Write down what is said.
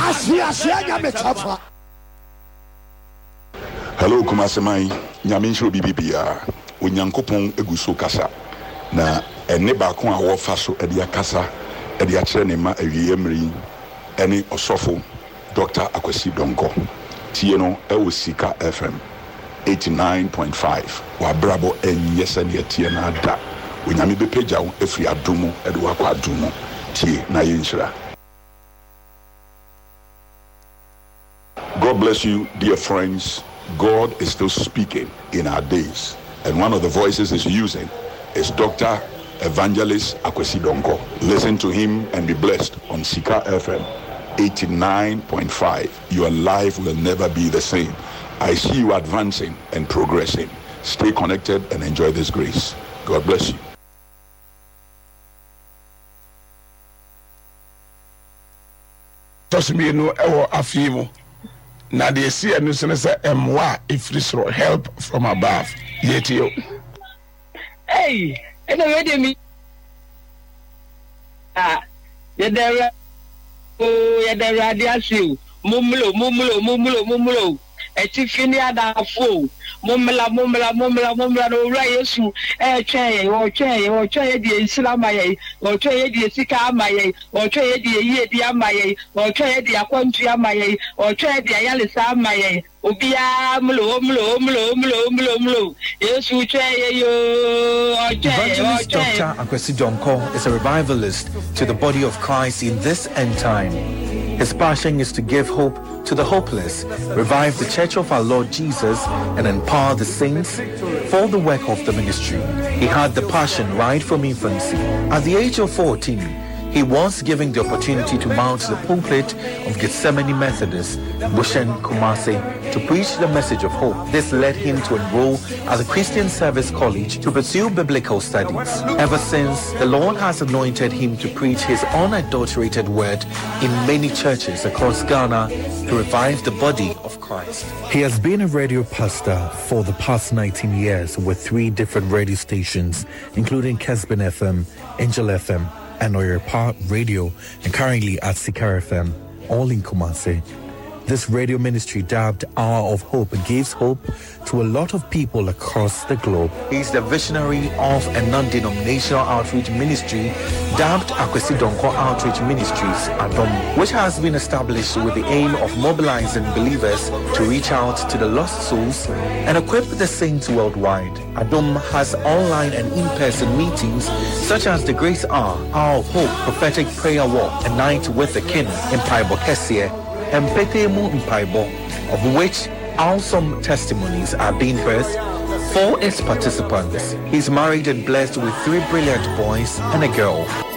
Hello, Kumasemai. Nyaminsho bibia. Unyankopon eguso kasa. Na eneba ko a wo fa so edia kasa. Edia kire ne ma awiemri. Ene osofo Dr. Akwesi Donko. Tie no e Sika FM 89.5. Wa brabo enyesa ne tie na da. Unyame be pagya wo efri adumo ede wa kwa adumo. Tie na yenhyira. God bless you, dear friends. God is still speaking in our days. And one of the voices he's using is Dr. Evangelist Akwesi Donko. Listen to him and be blessed on Sika FM 89.5. Your life will never be the same. I see you advancing and progressing. Stay connected and enjoy this grace. God bless you. Now they see a new sentence MWA if this help from above. Yet you. Hey, and already me. You're there. Oh, you're there. Radiation. Mumulo. A tiffany at our fool. Mumla, no riot. Chay, or the Islamay, or Chay the Sikamaye, or Chay the Yediamaye, or Chay the Aquantiamaye, or Chay the Ayalisamaye, Ubia, Mlo. Yes, you Chay, Evangelist Dr. Akwesi Donko is a revivalist to the body of Christ in this end time. His passion is to give hope to the hopeless, revive the Church of our Lord Jesus, and empower the saints for the work of the ministry. He had the passion right from infancy. At the age of 14, he was given the opportunity to mount the pulpit of Gethsemane Methodist, Bushen, Kumasi, to preach the message of hope. This led him to enroll at the Christian Service College to pursue biblical studies. Ever since, the Lord has anointed him to preach his unadulterated word in many churches across Ghana to revive the body of Christ. He has been a radio pastor for the past 19 years with 3 different radio stations, including Kesben FM, Angel FM, and Oyerpa Radio, and currently at Sika FM, all in Kumasi. This radio ministry, dubbed Hour of Hope, gives hope to a lot of people across the globe. He's the visionary of a non-denominational outreach ministry dubbed Akwesi Donko Outreach Ministries, ADOM, which has been established with the aim of mobilizing believers to reach out to the lost souls and equip the saints worldwide. ADOM has online and in-person meetings such as the Grace Hour, Hour of Hope, Prophetic Prayer Walk, a Night with the King in Paibo Kessie, and Petemu Mpaibo, of which awesome testimonies are being birthed for its participants. He's married and blessed with 3 brilliant boys and a girl.